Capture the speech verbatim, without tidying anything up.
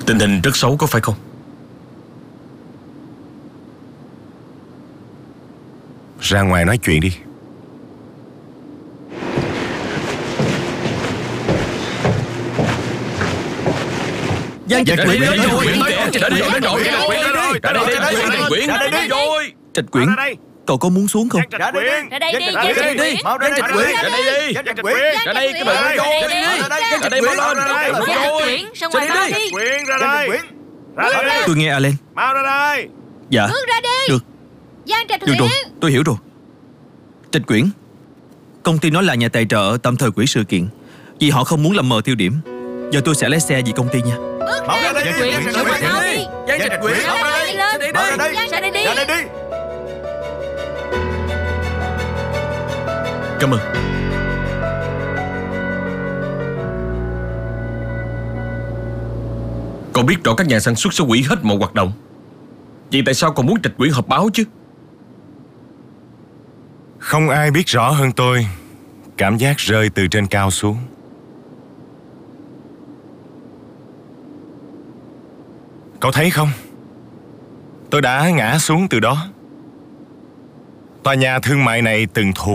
Tình hình rất xấu có phải không? Ra ngoài nói chuyện đi. Giang Trạch Quyển, Trạch Quyển, Trạch Quyển, cậu có muốn xuống không? Ra đây đi. Ra đây đi, Ra đây đi. Mau ra đây. Trạch Quyển. Ra đây đi. Trạch Quyển. Ra đây, cái bạn vô. Ra đây mau lên. Quyển, ra ngoài mau đi. Quyển ra đây. Ra đây. Tôi nghe Alan. Mau ra đây. Dạ, Bước ra đi. được, Giang Trạch được Quyển. rồi, tôi hiểu rồi. Trạch Quyển, công ty nói là nhà tài trợ tạm thời quỹ sự kiện vì họ không muốn làm mờ tiêu điểm. Giờ tôi sẽ lái xe về công ty nha. Bước Mau ra ra đây. Quyển, ra ngoài mau đi. Giang Trạch Quyển. Ra đây lên. Mau ra đây. Ra đây đi. Ra đây đi. Cảm ơn. Cậu biết rõ các nhà sản xuất sẽ hủy hết mọi hoạt động. Vậy tại sao còn muốn Trạch Quyển họp báo chứ? Không ai biết rõ hơn tôi cảm giác rơi từ trên cao xuống. Cậu thấy không? Tôi đã ngã xuống từ đó. Tòa nhà thương mại này từng thuộc